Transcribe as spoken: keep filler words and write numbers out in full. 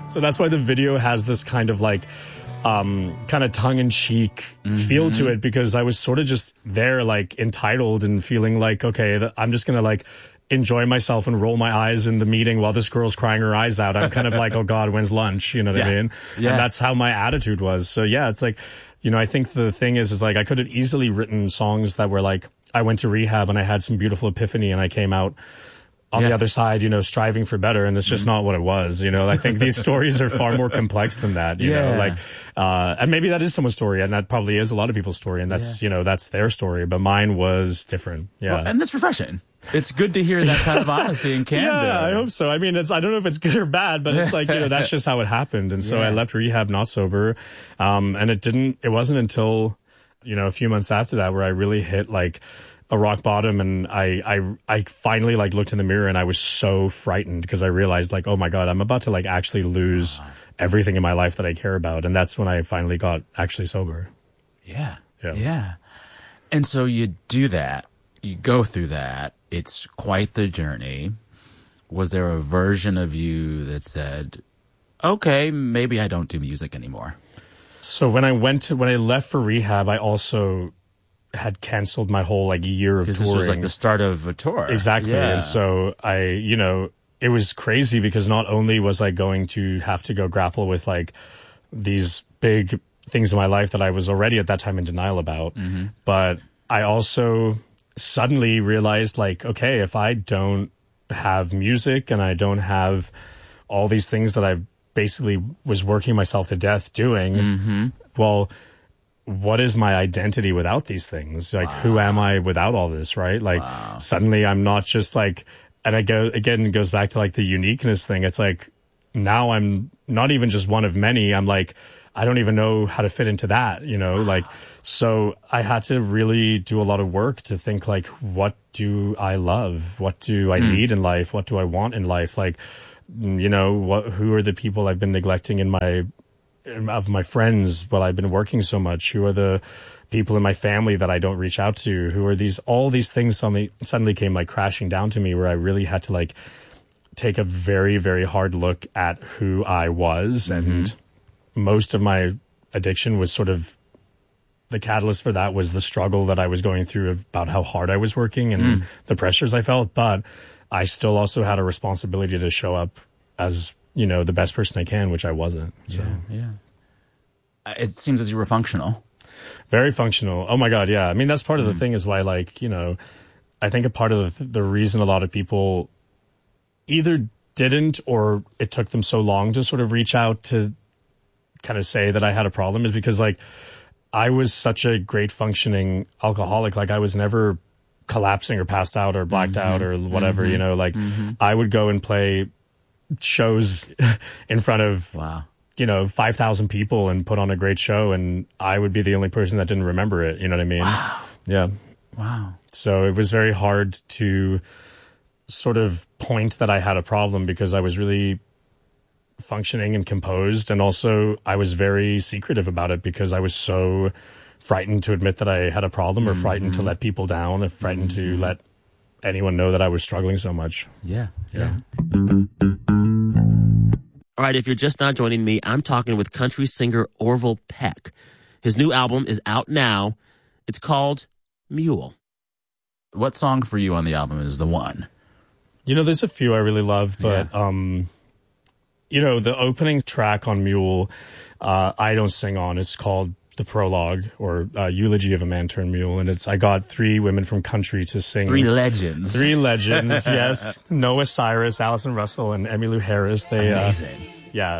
So that's why the video has this kind of like, um, kind of tongue-in-cheek mm-hmm. feel to it, because I was sort of just there, like, entitled and feeling like, okay, I'm just gonna like enjoy myself and roll my eyes in the meeting while this girl's crying her eyes out. I'm kind of like, oh God, when's lunch? You know what yeah. I mean? Yeah. And that's how my attitude was. So yeah, it's like, you know, I think the thing is, is like, I could have easily written songs that were like, I went to rehab and I had some beautiful epiphany and I came out on yeah. the other side, you know, striving for better. And it's just mm. not what it was. You know, I think these stories are far more complex than that, you yeah. know, like, uh, and maybe that is someone's story, and that probably is a lot of people's story, and that's, yeah. you know, that's their story, but mine was different. Yeah. Well, and that's refreshing. It's good to hear that kind of honesty and candor. Yeah, I hope so. I mean, it's, I don't know if it's good or bad, but it's like, you know, that's just how it happened. And so yeah. I left rehab not sober. Um, and it didn't, it wasn't until, you know, a few months after that where I really hit like a rock bottom, and I, I, I finally like looked in the mirror and I was so frightened because I realized like, oh my God, I'm about to like actually lose everything in my life that I care about. And that's when I finally got actually sober. Yeah. Yeah. Yeah. And so you do that, you go through that. It's quite the journey. Was there a version of you that said, okay, maybe I don't do music anymore? So when I went to, when I left for rehab, I also had canceled my whole like year of touring. This was like the start of a tour. Exactly. Yeah. And so I, you know, it was crazy because not only was I going to have to go grapple with like these big things in my life that I was already at that time in denial about, mm-hmm. but I also suddenly realized like, okay, if I don't have music and I don't have all these things that I basically was working myself to death doing, mm-hmm. well, what is my identity without these things? Like, wow. who am I without all this, right? Like, wow. suddenly I'm not just like, and I go, again, it goes back to like the uniqueness thing. It's like, now I'm not even just one of many. I'm like, I don't even know how to fit into that, you know, wow. like, so I had to really do a lot of work to think like, what do I love? What do I mm. need in life? What do I want in life? Like, you know, what, who are the people I've been neglecting in my, of my friends while I've been working so much? Who are the people in my family that I don't reach out to? Who are these, all these things suddenly, suddenly came like crashing down to me, where I really had to like take a very, very hard look at who I was. Mm-hmm. And most of my addiction was sort of, the catalyst for that was the struggle that I was going through about how hard I was working and mm. the pressures I felt. But I still also had a responsibility to show up as, you know, the best person I can, which I wasn't. So. Yeah, yeah. It seems as you were functional. Very functional. Oh my God, yeah. I mean, that's part of the mm. thing is why, like, you know, I think a part of the, the reason a lot of people either didn't or it took them so long to sort of reach out to kind of say that I had a problem is because, like, I was such a great functioning alcoholic. Like, I was never collapsing or passed out or blacked mm-hmm. out or whatever, mm-hmm. you know, like mm-hmm. I would go and play shows in front of, wow. you know, five thousand people and put on a great show, and I would be the only person that didn't remember it. You know what I mean? Wow. Yeah. Wow. So it was very hard to sort of point that I had a problem because I was really functioning and composed, and also I was very secretive about it because I was so frightened to admit that I had a problem, or mm-hmm. frightened to let people down, or frightened mm-hmm. to let anyone know that I was struggling so much. Yeah, yeah. yeah. All right, if you're just now joining me, I'm talking with country singer Orville Peck. His new album is out now. It's called Mule. What song for you on the album is the one? You know, there's a few I really love, but yeah. um you know, the opening track on Mule, uh, I don't sing on. It's called The Prologue, or uh, Eulogy of a Man Turned Mule. And it's, I got three women from country to sing. Three legends. Three legends, yes. Noah Cyrus, Allison Russell, and Emmylou Harris. They, Amazing. Uh, yeah.